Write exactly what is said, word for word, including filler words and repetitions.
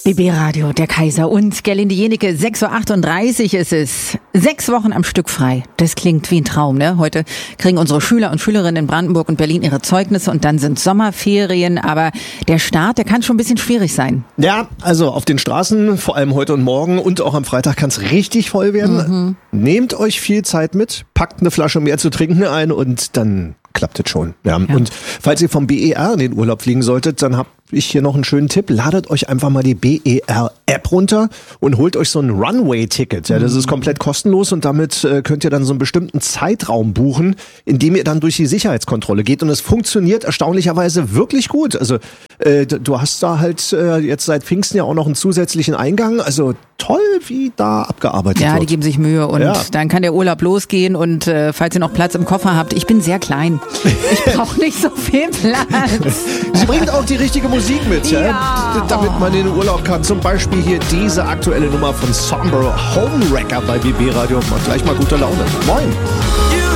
B B Radio, der Kaiser und Gerlinde Jenecke, sechs Uhr achtunddreißig ist es. Sechs Wochen am Stück frei. Das klingt wie ein Traum, ne? Heute kriegen unsere Schüler und Schülerinnen in Brandenburg und Berlin ihre Zeugnisse und dann sind Sommerferien. Aber der Start, der kann schon ein bisschen schwierig sein. Ja, also auf den Straßen, vor allem heute und morgen und auch am Freitag kann es richtig voll werden. Mhm. Nehmt euch viel Zeit mit, packt eine Flasche mehr zu trinken ein und dann klappt es schon. Ja. Ja. Und falls ihr vom B E R in den Urlaub fliegen solltet, dann habe ich hier noch einen schönen Tipp. Ladet euch einfach mal die B E R-App runter und holt euch so ein Runway-Ticket. Ja, das ist komplett kostenlos und damit äh, könnt ihr dann so einen bestimmten Zeitraum buchen, in dem ihr dann durch die Sicherheitskontrolle geht. Und es funktioniert erstaunlicherweise wirklich gut. Also äh, du hast da halt äh, jetzt seit Pfingsten ja auch noch einen zusätzlichen Eingang. Also toll, wie da abgearbeitet ja, wird. Ja, die geben sich Mühe und ja. Dann kann der Urlaub losgehen und äh, falls ihr noch Platz im Koffer habt, ich bin sehr klein. Ich brauche nicht so viel Platz. Sie bringt auch die richtige Musik mit, ja. Ja, damit man in den Urlaub kann. Zum Beispiel hier diese aktuelle Nummer von Somber, Homewrecker bei B B Radio. Macht gleich mal gute Laune. Moin.